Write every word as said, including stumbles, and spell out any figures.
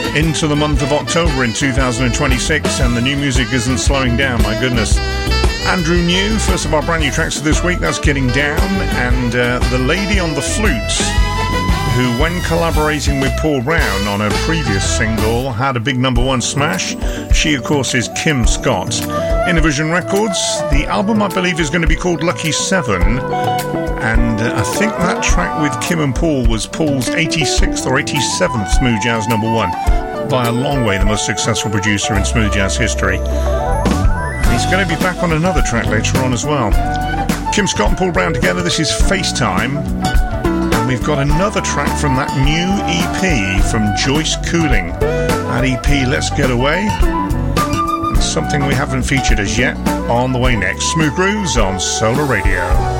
into the month of October in two thousand twenty-six, and the new music isn't slowing down, my goodness. Andrew New, first of our brand new tracks of this week, that's Getting Down, and uh, The Lady on the Flute, who, when collaborating with Paul Brown on her previous single, had a big number one smash. She, of course, is Kim Scott. Innovision Records, the album, I believe, is going to be called Lucky Seven, and uh, I think that track with Kim and Paul was Paul's eighty-sixth or eighty-seventh smooth jazz number one, by a long way the most successful producer in smooth jazz history. And he's going to be back on another track later on as well. Kim Scott and Paul Brown together, this is FaceTime, and we've got another track from that new E P from Joyce Cooling. That E P, Let's Get Away, and something we haven't featured as yet, on the way next. Smooth Grooves on Solar Radio.